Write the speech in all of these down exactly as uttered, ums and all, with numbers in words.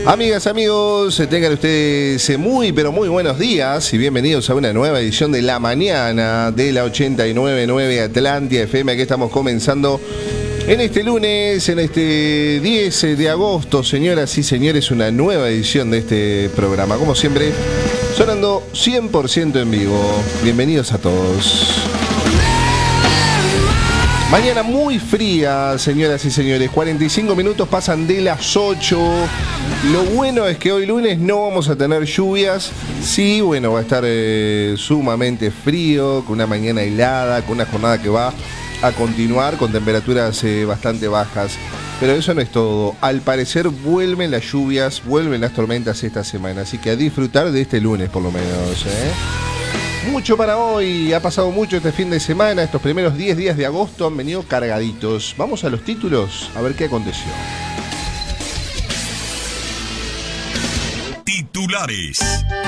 Amigas, amigos, tengan ustedes muy, pero muy buenos días y bienvenidos a una nueva edición de La Mañana de la ochenta y nueve punto nueve Atlántida F M. Aquí estamos comenzando en este lunes, en este diez de agosto, señoras y señores, una nueva edición de este programa. Como siempre, sonando cien por ciento en vivo. Bienvenidos a todos. Mañana muy fría, señoras y señores. cuarenta y cinco minutos pasan de las ocho. Lo bueno es que hoy lunes no vamos a tener lluvias. Sí, bueno, va a estar eh, sumamente frío, con una mañana helada, con una jornada que va a continuar con temperaturas eh, bastante bajas. Pero eso no es todo. Al parecer vuelven las lluvias, vuelven las tormentas esta semana. Así que a disfrutar de este lunes por lo menos, ¿eh? Mucho para hoy, ha pasado mucho este fin de semana, estos primeros diez días de agosto han venido cargaditos. Vamos a los títulos, a ver qué aconteció. Titulares.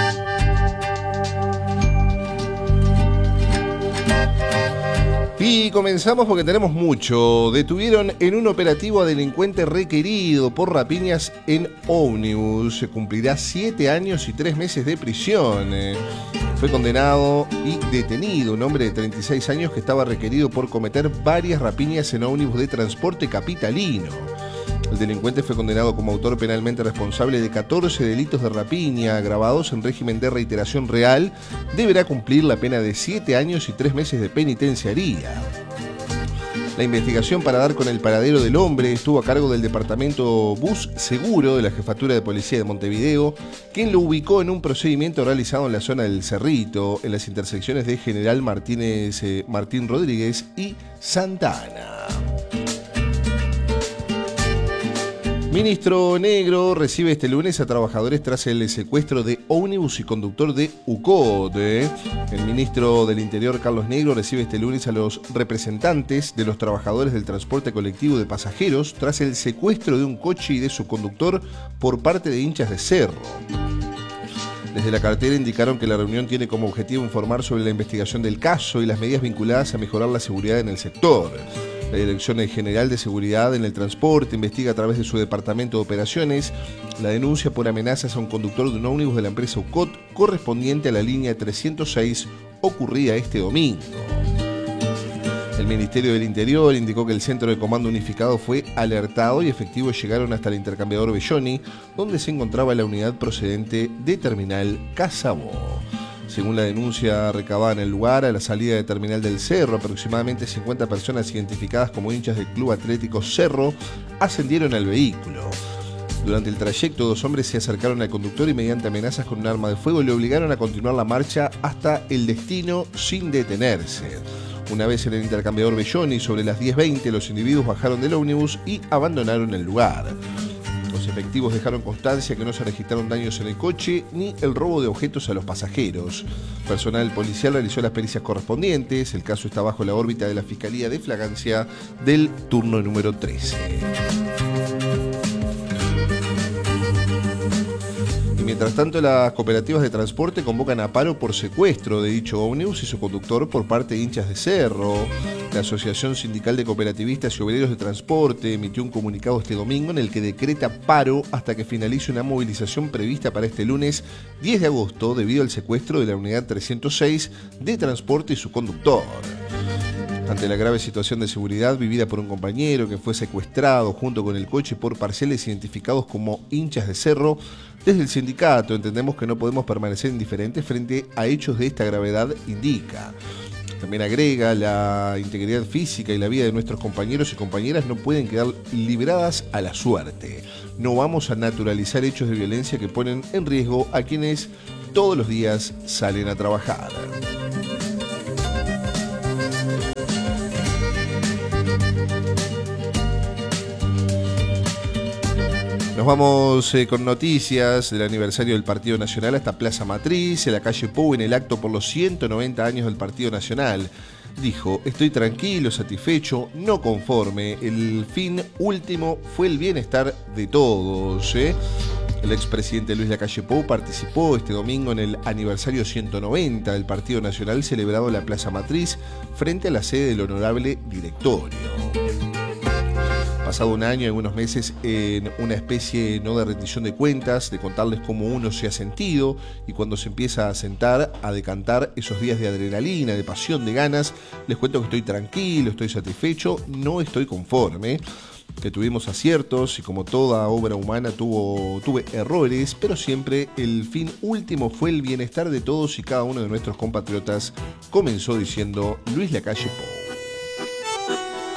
Y comenzamos porque tenemos mucho. Detuvieron en un operativo a delincuente requerido por rapiñas en ómnibus. Se cumplirá siete años y tres meses de prisión. Fue condenado y detenido un hombre de treinta y seis años que estaba requerido por cometer varias rapiñas en ómnibus de transporte capitalino. El delincuente fue condenado como autor penalmente responsable de catorce delitos de rapiña agravados en régimen de reiteración real. Deberá cumplir la pena de siete años y tres meses de penitenciaría. La investigación para dar con el paradero del hombre estuvo a cargo del departamento Bus Seguro de la Jefatura de Policía de Montevideo, quien lo ubicó en un procedimiento realizado en la zona del Cerrito, en las intersecciones de General Martínez, eh, Martín Rodríguez y Santa Ana. Ministro Negro recibe este lunes a trabajadores tras el secuestro de ómnibus y conductor de U C O D. El ministro del Interior, Carlos Negro, recibe este lunes a los representantes de los trabajadores del transporte colectivo de pasajeros tras el secuestro de un coche y de su conductor por parte de hinchas de Cerro. Desde la cartera indicaron que la reunión tiene como objetivo informar sobre la investigación del caso y las medidas vinculadas a mejorar la seguridad en el sector. La Dirección General de Seguridad en el Transporte investiga a través de su departamento de operaciones la denuncia por amenazas a un conductor de un ómnibus de la empresa U C O D correspondiente a la línea trescientos seis ocurrida este domingo. El Ministerio del Interior indicó que el Centro de Comando Unificado fue alertado y efectivos llegaron hasta el intercambiador Belloni, donde se encontraba la unidad procedente de Terminal Casabó. Según la denuncia recabada en el lugar, a la salida de Terminal del Cerro, aproximadamente cincuenta personas identificadas como hinchas del Club Atlético Cerro ascendieron al vehículo. Durante el trayecto, dos hombres se acercaron al conductor y mediante amenazas con un arma de fuego le obligaron a continuar la marcha hasta el destino sin detenerse. Una vez en el intercambiador Belloni, sobre las diez veinte, los individuos bajaron del ómnibus y abandonaron el lugar. Los efectivos dejaron constancia que no se registraron daños en el coche ni el robo de objetos a los pasajeros. Personal policial realizó las pericias correspondientes. El caso está bajo la órbita de la Fiscalía de Flagrancia del turno número trece. Y mientras tanto, las cooperativas de transporte convocan a paro por secuestro de dicho ómnibus y su conductor por parte de hinchas de Cerro. La Asociación Sindical de Cooperativistas y Obreros de Transporte emitió un comunicado este domingo en el que decreta paro hasta que finalice una movilización prevista para este lunes diez de agosto debido al secuestro de la unidad trescientos seis de transporte y su conductor. Ante la grave situación de seguridad vivida por un compañero que fue secuestrado junto con el coche por parciales identificados como hinchas de Cerro, desde el sindicato entendemos que no podemos permanecer indiferentes frente a hechos de esta gravedad, indica. También agrega, la integridad física y la vida de nuestros compañeros y compañeras no pueden quedar libradas a la suerte. No vamos a naturalizar hechos de violencia que ponen en riesgo a quienes todos los días salen a trabajar. Nos vamos eh, con noticias del aniversario del Partido Nacional hasta Plaza Matriz, en la calle Pou, en el acto por los ciento noventa años del Partido Nacional. Dijo: estoy tranquilo, satisfecho, no conforme. El fin último fue el bienestar de todos. ¿eh? El expresidente Luis Lacalle Pou participó este domingo en el aniversario ciento noventa del Partido Nacional celebrado en la Plaza Matriz frente a la sede del Honorable Directorio. Pasado un año y algunos meses en una especie no de rendición de cuentas, de contarles cómo uno se ha sentido, y cuando se empieza a sentar, a decantar esos días de adrenalina, de pasión, de ganas, les cuento que estoy tranquilo, estoy satisfecho, no estoy conforme, que tuvimos aciertos y como toda obra humana tuvo, tuve errores, pero siempre el fin último fue el bienestar de todos y cada uno de nuestros compatriotas, comenzó diciendo Luis Lacalle Pou.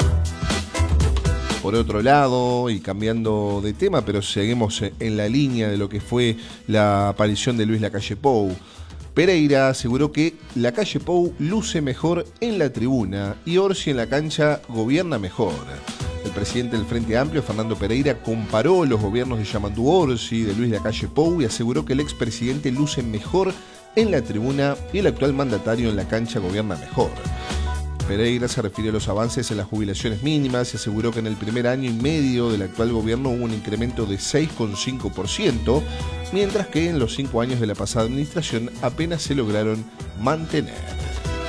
Por otro lado, y cambiando de tema, pero seguimos en la línea de lo que fue la aparición de Luis Lacalle Pou, Pereira aseguró que Lacalle Pou luce mejor en la tribuna y Orsi en la cancha gobierna mejor. El presidente del Frente Amplio, Fernando Pereira, comparó los gobiernos de Yamandú Orsi y de Luis Lacalle Pou y aseguró que el expresidente luce mejor en la tribuna y el actual mandatario en la cancha gobierna mejor. Pereira se refirió a los avances en las jubilaciones mínimas y aseguró que en el primer año y medio del actual gobierno hubo un incremento de seis coma cinco por ciento, mientras que en los cinco años de la pasada administración apenas se lograron mantener.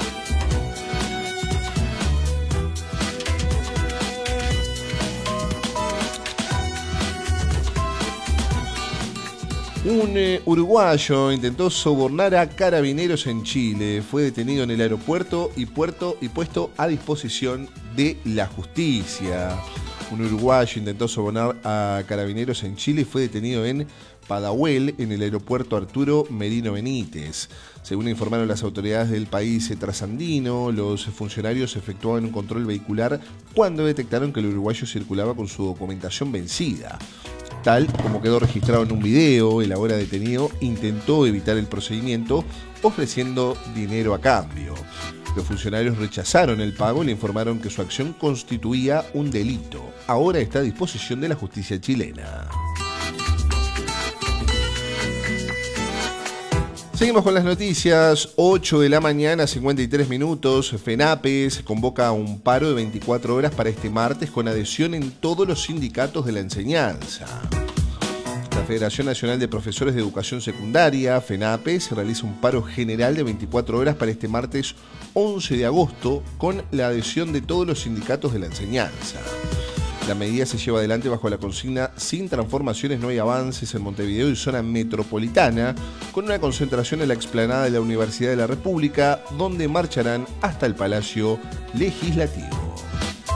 Un eh, uruguayo intentó sobornar a carabineros en Chile. Fue detenido en el aeropuerto y, puerto y puesto a disposición de la justicia. Un uruguayo intentó sobornar a carabineros en Chile y fue detenido en Padahuel, en el aeropuerto Arturo Merino Benítez. Según informaron las autoridades del país trasandino, los funcionarios efectuaban un control vehicular cuando detectaron que el uruguayo circulaba con su documentación vencida. Tal como quedó registrado en un video, el ahora detenido intentó evitar el procedimiento ofreciendo dinero a cambio. Los funcionarios rechazaron el pago y le informaron que su acción constituía un delito. Ahora está a disposición de la justicia chilena. Seguimos con las noticias. ocho de la mañana, cincuenta y tres minutos. FENAPES convoca a un paro de veinticuatro horas para este martes con adhesión en todos los sindicatos de la enseñanza. La Federación Nacional de Profesores de Educación Secundaria, FENAPES, realiza un paro general de veinticuatro horas para este martes once de agosto con la adhesión de todos los sindicatos de la enseñanza. La medida se lleva adelante bajo la consigna "Sin transformaciones no hay avances" en Montevideo y zona metropolitana, con una concentración en la explanada de la Universidad de la República, donde marcharán hasta el Palacio Legislativo.